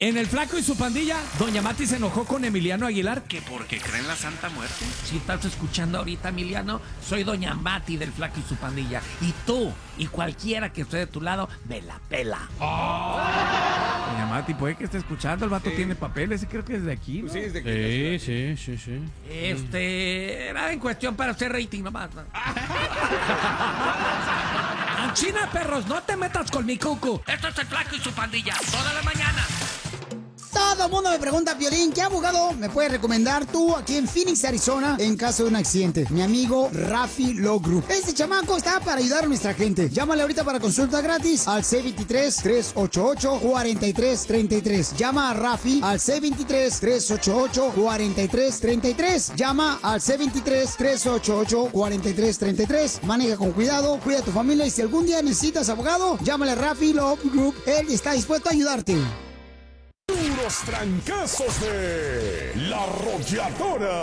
En El Flaco y su pandilla, doña Mati se enojó con Emiliano Aguilar. ¿Que porque cree en la Santa Muerte? Si estás escuchando ahorita, Emiliano, soy doña Mati del Flaco y su pandilla. Y tú, y cualquiera que esté de tu lado, me la pela. Doña Mati, puede que esté escuchando, el vato tiene papeles, creo que es de aquí, ¿no? Sí, es de aquí. Sí. Era en cuestión para hacer rating nomás, ¿no? China, perros, no te metas con mi cucu. Esto es El Flaco y su pandilla, toda la mañana. Todo el mundo me pregunta, Piolín, ¿qué abogado me puedes recomendar tú aquí en Phoenix, Arizona, en caso de un accidente? Mi amigo Rafi Law Group. Este chamaco está para ayudar a nuestra gente. Llámale ahorita para consulta gratis al C23-388-4333. Llama a Rafi al C23-388-4333. Llama al C23-388-4333. Maneja con cuidado, cuida a tu familia y si algún día necesitas abogado, llámale a Rafi Law Group. Él está dispuesto a ayudarte. Puros trancazos de La Arrolladora.